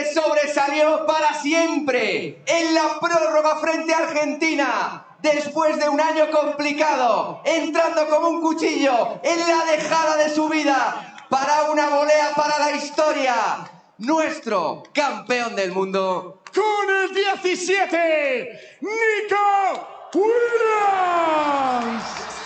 que sobresalió para siempre en la prórroga frente a Argentina, después de un año complicado, entrando como un cuchillo en la dejada de su vida para una volea para la historia. Nuestro campeón del mundo, con el 17, Nico Williams.